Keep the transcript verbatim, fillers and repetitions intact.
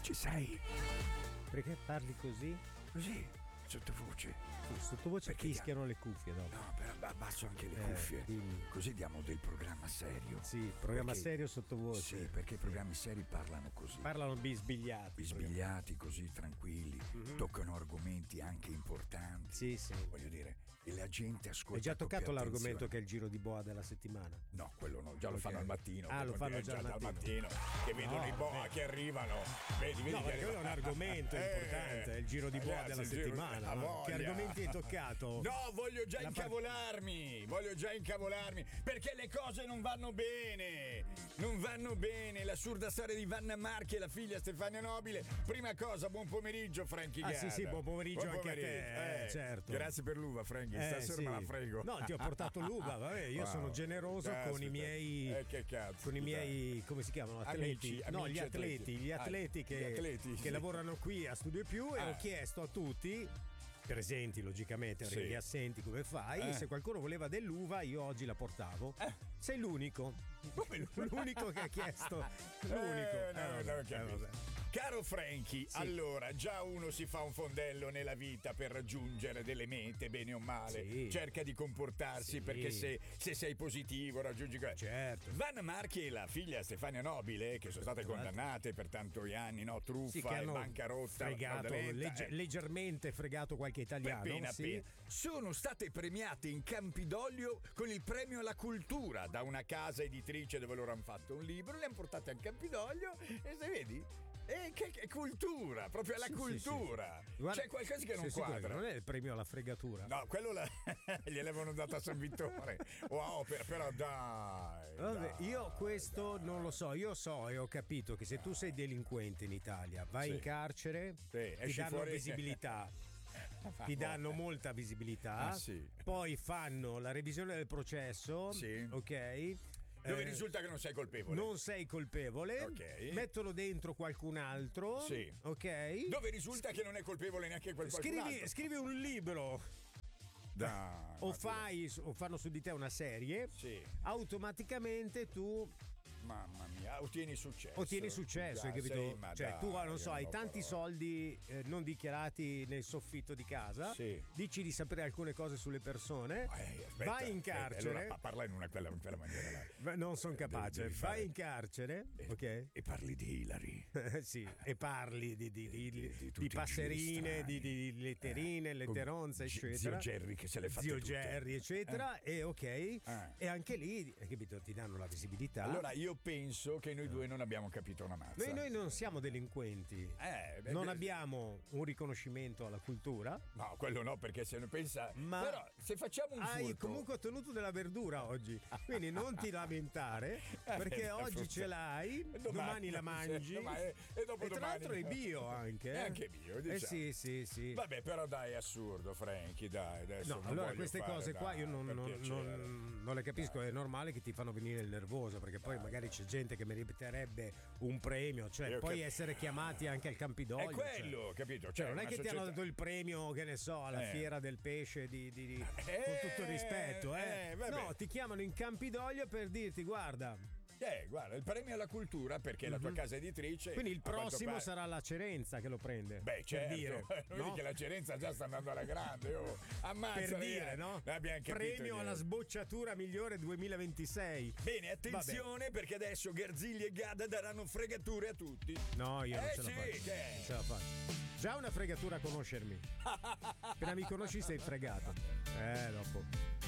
Ci sei? Perché parli così? Così, sottovoce. Sottovoce Perché fischiano le cuffie dopo. No, però abbasso anche le Eh, cuffie. dimmi. Così diamo del programma serio. Sì, programma Perché- serio sottovoce. Sì, perché i programmi seri parlano così. Parlano bisbigliati. Bisbigliati, così tranquilli, Mhm. toccano argomenti anche importanti. Sì, sì. Voglio dire, e la gente ascolta. Hai già con toccato più l'argomento attenzione. che è il giro di boa della settimana? No, quello no, già lo Ok. fanno al mattino. Ah, lo fanno Eh, già al dal mattino. che vedono No, i boa beh. che arrivano. Vedi, vedi No, che perché arriva- quello è un argomento Eh, importante, è il giro di boa ragazzi, della il giro- settimana. ha no? voglia. Che argomenti hai toccato? No, voglio già La par- incavolarmi, voglio già incavolarmi, perché le cose non vanno bene, non vanno bene. L'assurda storia di Vanna Marchi e la figlia Stefania Nobile. Prima cosa, buon pomeriggio Franchi Ah, Gada. sì, sì, buon pomeriggio Buon anche a te, pomeriggio, eh, certo. Grazie per l'uva, Franchi, Eh, stasera sì. me la frego. No, ti ho portato l'uva, vabbè, io Wow. sono generoso con Caspita. i miei Eh, che cazzo, con i dai. miei come si chiamano? Atleti? Amici, no, amici gli atleti, atleti. gli atleti Ah, che, gli atleti, che sì. lavorano qui a Studio Più e Ah. ho chiesto a tutti presenti logicamente, perché Sì. gli assenti come fai? Eh. Se qualcuno voleva dell'uva io oggi la portavo. Eh. Sei l'unico. L'unico che ha chiesto. L'unico. Eh, no, Eh, no, vabbè, ho capito. eh, vabbè. Caro Franchi, Sì. allora già uno si fa un fondello nella vita per raggiungere delle mete, bene o male. Sì. Cerca di comportarsi Sì. perché se, se sei positivo raggiungi quello. Certo. Vanna Marchi e la figlia Stefania Nobile, che sono state condannate per tanti anni, no? Truffa Sì, che e hanno bancarotta. fregato, fraudolenta, legge- eh. leggermente fregato qualche italiano. Appena, sì. appena. Sono state premiate in Campidoglio con il premio alla cultura da una casa editrice dove loro hanno fatto un libro, le hanno portate a Campidoglio e se vedi. E che, che cultura, proprio alla Sì, sì, cultura. sì. Guarda, C'è qualcosa che non sei sicuro quadra. che non è il premio alla fregatura. No, quello la... gliel'avevano dato a San Vittore. Wow, per- però dai. Vabbè, dai, io questo dai. non lo so, io so e ho capito che se tu sei delinquente in Italia, vai Sì. in carcere, Sì, ti esci danno fuori- visibilità. Ti danno molta visibilità, Ah, sì. poi fanno la revisione del processo, Sì. ok? Dove Eh, risulta che non sei colpevole. non sei colpevole, Ok. mettono dentro qualcun altro, Sì. ok? Dove risulta che non è colpevole neanche quel qualcun Scrivi, altro. scrivi un libro Dai, o ma fai o fanno su di te una serie, Sì. automaticamente tu Mamma mia, ottieni successo. ottieni successo, hai Dai, capito? sei- ma Cioè, dai, tu non so, io hai ho tanti parole. soldi eh, non dichiarati nel soffitto di casa, Sì. dici di sapere alcune cose sulle persone, Eh, aspetta, vai in aspetta, carcere. allora pa- parla in una quella, in quella maniera là. Ma non sono capace, devi vai fare- in carcere, E, ok? e parli di Hilary. sì, e parli di, di, di, Di- di di tutti i passerine, giri di, di letterine, Eh, letteronze, con eccetera. Zio Jerry che se le fatte Zio tutte. Jerry, eccetera. E ok, Eh. e anche lì, hai capito, ti danno la visibilità. Allora io penso che noi due non abbiamo capito una mazza. Noi, noi non siamo delinquenti, Eh, beh, non beh, abbiamo un riconoscimento alla cultura. No, quello no, perché se ne pensa. Ma Però se facciamo un hai furto. comunque ottenuto della verdura oggi, quindi non ti lamentare perché Eh, oggi forse- ce l'hai, Domani- domani, la mangi domani- e dopo e tra domani- l'altro è bio anche. È eh? anche bio, diciamo. Eh sì, sì, sì. Vabbè, però dai, è assurdo, Franchi, dai. Adesso No, non allora voglio queste fare, cose qua dai, io non, per non- piacere. non- non le capisco, Dai. è normale che ti fanno venire il nervoso perché poi magari c'è gente che meriterebbe un premio, cioè Io poi cap- essere chiamati anche al Campidoglio. È quello, cioè. capito? Cioè, non è una che ti hanno società- dato il premio, che ne so, alla Eh. fiera del pesce di, di- di- Eh, con tutto il rispetto, eh. eh, vabbè. No, ti chiamano in Campidoglio per dirti guarda, Eh, guarda, il premio alla cultura perché la tua casa editrice. Mhm. quindi il a quanto prossimo pare- sarà la Cerenza che lo prende. Beh, certo, per dire, vedi no? che la Cerenza già sta andando alla grande, oh. Ammazza, Per lei, dire, eh. no? Abbiamo capito Premio niente. alla sbocciatura migliore duemilaventisei. Bene, attenzione perché adesso Garzigli e Gada daranno fregature a tutti. No, io non Eh ce la sì, faccio. che è? Non ce la faccio. Già una fregatura a conoscermi. Appena mi conosci sei fregato. Eh, dopo.